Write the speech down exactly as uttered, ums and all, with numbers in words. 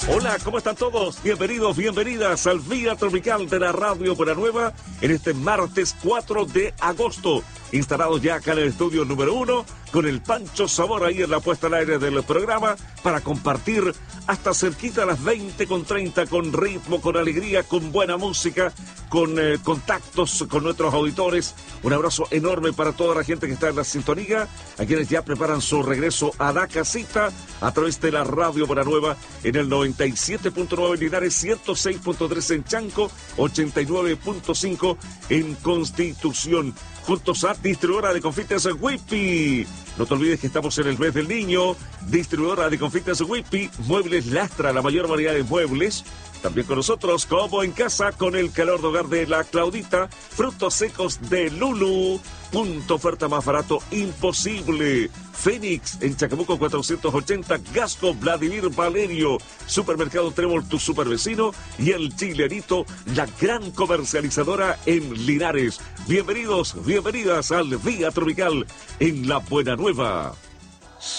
Hola, ¿cómo están todos? Bienvenidos, bienvenidas al Vía Tropical de la Radio Buena Nueva en este martes cuatro de agosto. Instalados ya acá en el estudio número uno, con el Pancho Sabor ahí en la puesta al aire del programa, para compartir hasta cerquita a las veinte con treinta, con ritmo, con alegría, con buena música, con eh, contactos con nuestros auditores. Un abrazo enorme para toda la gente que está en la sintonía, a quienes ya preparan su regreso a la casita a través de la Radio Buena Nueva en el noventa y siete punto nueve en Linares, ciento seis punto tres en Chanco, ochenta y nueve punto cinco en Constitución. Juntos a distribuidora de confites Whippy. No te olvides que estamos en el mes del niño. Distribuidora de confites Whippy, Muebles Lastra, la mayor variedad de muebles. También con nosotros, como en casa, con el calor de hogar de la Claudita. Frutos secos de Lulu. Punto oferta más barato imposible. Fénix en Chacabuco cuatrocientos ochenta. Gasco Vladimir Valerio. Supermercado Trébol, tu supervecino. Y el Chilenito, la gran comercializadora en Linares. Bienvenidos, bienvenidas al Vía Tropical en La Buena Nueva.